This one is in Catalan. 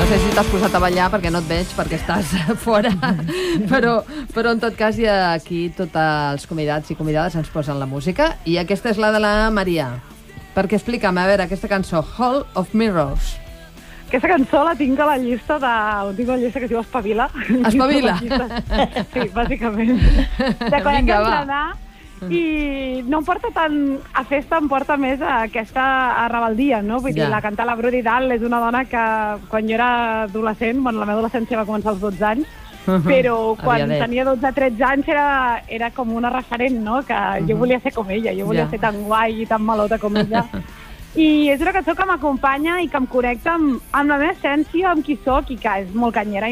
sé si t'has posat a ballar perquè no et veig, perquè estàs fora, però en tot cas aquí tots els convidats i convidades ens posen la música i aquesta és la de la Maria. Perquè explica'm, a veure, aquesta cançó, Hall of Mirrors. Aquesta cançó la tinc a la llista que es diu Espavila. Espavila? Sí, bàsicament. De quan Vinga, va. entrenar, i no em porta tant a festa, em porta més a aquesta rebeldia, no? Vull dir, la cantar la Bruni Dahl és una dona que quan jo era adolescent, bueno, la meva adolescència va començar als 12 anys, però quan tenia 12-13 anys era com una referent, no? Que jo volia ser com ella, jo volia ser tan guai i tan malota com ella. I és una cançó que m'acompanya i que em connecta amb la meva essència, amb qui soc i que és molt canyera